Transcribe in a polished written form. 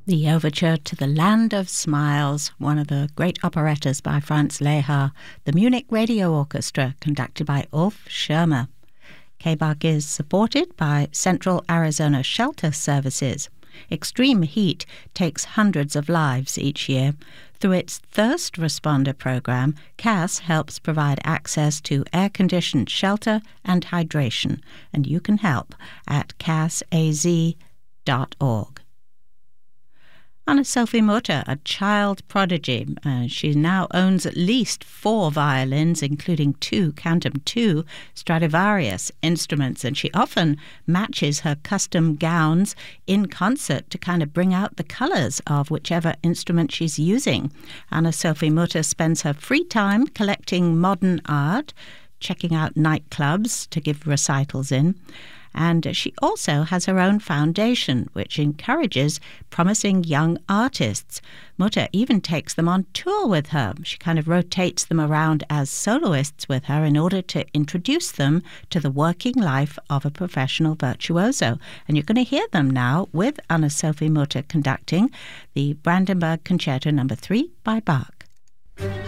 The overture to The Land of Smiles, one of the great operettas by Franz Lehár, the Munich Radio Orchestra, conducted by Ulf Schirmer. KBAK is supported by Central Arizona Shelter Services. Extreme heat takes hundreds of lives each year. Through its Thirst Responder program, CAS helps provide access to air-conditioned shelter and hydration, and you can help at casaz.org. Anna-Sophie Mutter, a child prodigy. She now owns at least 4 violins, including 2 Cantum II Stradivarius instruments, and she often matches her custom gowns in concert to kind of bring out the colours of whichever instrument she's using. Anna-Sophie Mutter spends her free time collecting modern art, checking out nightclubs to give recitals in. And she also has her own foundation, which encourages promising young artists. Mutter even takes them on tour with her. She kind of rotates them around as soloists with her in order to introduce them to the working life of a professional virtuoso. And you're going to hear them now with Anna-Sophie Mutter conducting the Brandenburg Concerto No. 3 by Bach.